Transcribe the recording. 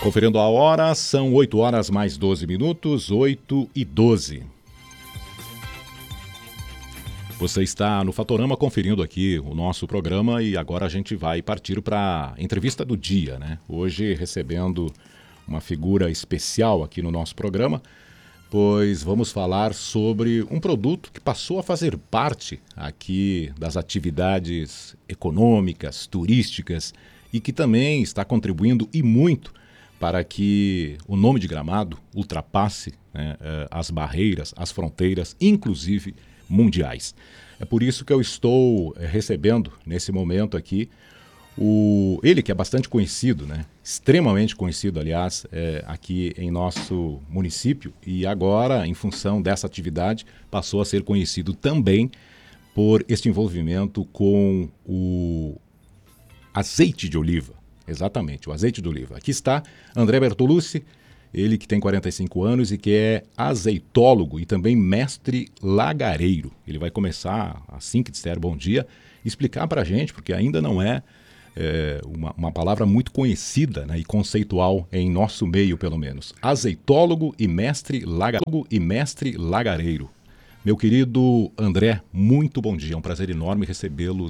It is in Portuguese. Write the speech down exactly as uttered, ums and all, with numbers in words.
Conferindo a hora, são oito horas mais doze minutos, oito e doze. Você está no Fatorama conferindo aqui o nosso programa e agora a gente vai partir para a entrevista do dia, né? Hoje recebendo uma figura especial aqui no nosso programa, pois vamos falar sobre um produto que passou a fazer parte aqui das atividades econômicas, turísticas e que também está contribuindo e muito para que o nome de Gramado ultrapasse, né, as barreiras, as fronteiras, inclusive mundiais. É por isso que eu estou recebendo nesse momento aqui o, ele que é bastante conhecido, né, extremamente conhecido, aliás, é, aqui em nosso município e agora, em função dessa atividade, passou a ser conhecido também por este envolvimento com o azeite de oliva. Exatamente, o azeite de oliva. Aqui está André Bertolucci, ele que tem quarenta e cinco anos e que é azeitólogo e também mestre lagareiro. Ele vai começar, assim que disser bom dia, explicar para a gente, porque ainda não é, é uma, uma palavra muito conhecida, né, e conceitual em nosso meio, pelo menos. Azeitólogo e mestre lagareiro e mestre lagareiro. Meu querido André, muito bom dia. É um prazer enorme recebê-lo